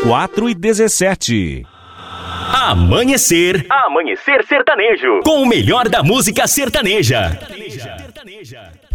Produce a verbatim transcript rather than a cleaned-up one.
quatro e dezessete. Amanhecer. Amanhecer Sertanejo. Com o melhor da música sertaneja. sertaneja. sertaneja.